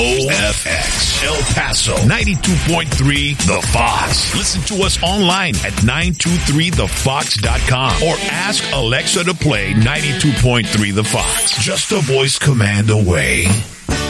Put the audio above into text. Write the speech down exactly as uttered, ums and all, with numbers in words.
O F X, El Paso, ninety-two point three The Fox. Listen to us online at nine two three the fox dot com or ask Alexa to play ninety-two point three The Fox. Just a voice command away.